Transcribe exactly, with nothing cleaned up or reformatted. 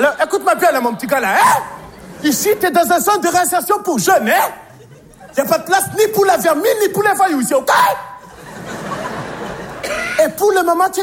Alors, écoute-moi bien, là, mon petit gars, là, hein? Ici, t'es dans un centre de réinsertion pour jeunes, hein? Y a pas de place ni pour la vermine, ni pour les voyous ici, ok? Et pour le moment, tu es